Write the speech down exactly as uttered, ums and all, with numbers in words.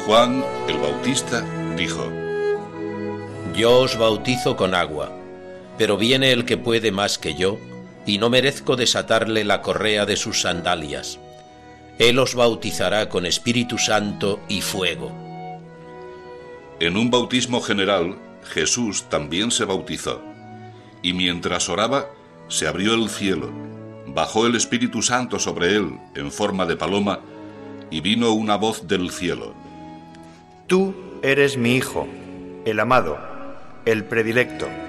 Juan el Bautista dijo: Yo os bautizo con agua, pero viene el que puede más que yo, y no merezco desatarle la correa de sus sandalias. Él os bautizará con Espíritu Santo y fuego. En un bautismo general, Jesús también se bautizó, y mientras oraba, se abrió el cielo, bajó el Espíritu Santo sobre él en forma de paloma, y vino una voz del cielo: Tú eres mi Hijo, el amado, el predilecto.